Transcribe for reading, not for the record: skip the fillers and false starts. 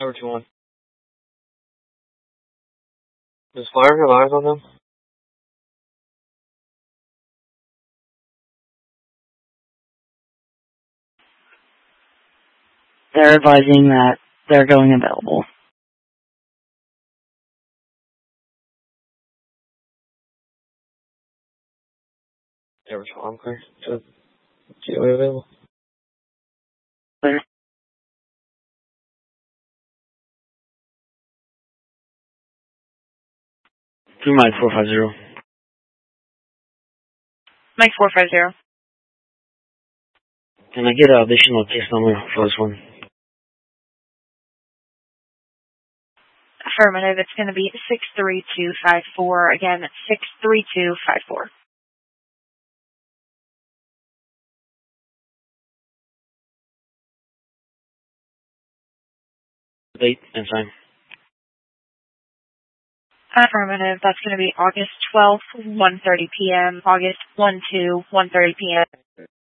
Number 2-1. Does Flyer have eyes on them? They're advising that they're going available. Number 2, I'm clear. So, GOA available. Clear. Through Mike 450. Mike 450. Can I get an additional case number for this one? Affirmative. It's going to be 63254. Again, 63254. Date and time. Affirmative. That's going to be August 12th, 1:30 p.m. August 1-2, 1:30 p.m.